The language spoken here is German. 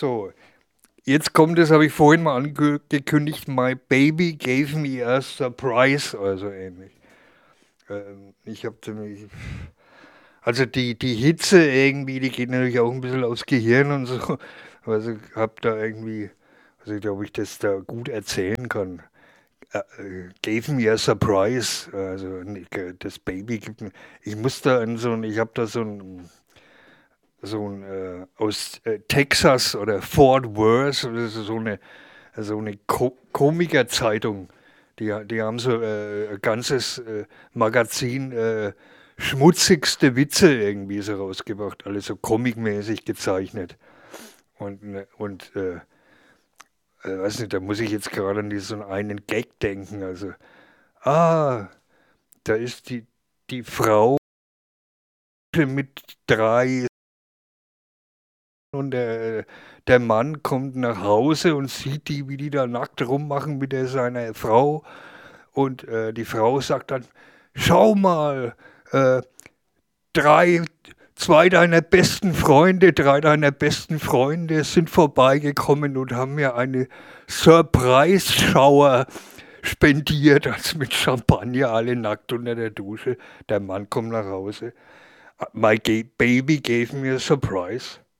So, jetzt kommt es, habe ich vorhin mal angekündigt, My Baby Gave Me a Surprise, also ähnlich. Ich habe ziemlich, also die Hitze irgendwie, die geht natürlich auch ein bisschen aufs Gehirn und so. Also habe da irgendwie, also ich glaube, ich das da gut erzählen kann. Gave me a surprise, also das Baby gibt mir, ich muss da an so ein, ich habe da so ein aus Texas oder Fort Worth, das ist so eine Komikerzeitung. Die haben so ein ganzes Magazin schmutzigste Witze irgendwie so rausgebracht, alles so comicmäßig gezeichnet. Und weiß nicht, da muss ich jetzt gerade an diesen einen Gag denken. Also, ah, da ist die Frau mit drei und der Mann kommt nach Hause und sieht die, wie die da nackt rummachen mit seiner Frau. Und die Frau sagt dann, schau mal, äh, drei, drei deiner besten Freunde sind vorbeigekommen und haben mir eine Surprise-Shower spendiert, also mit Champagner, alle nackt unter der Dusche. Der Mann kommt nach Hause. Baby gave me a surprise.